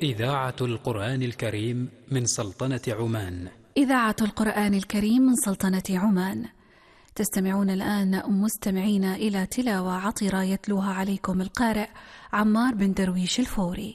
إذاعة القرآن الكريم من سلطنة عمان. إذاعة القرآن الكريم من سلطنة عمان. تستمعون الآن مستمعين إلى تلاوة عطرة يتلوها عليكم القارئ عمار بن درويش الفوري.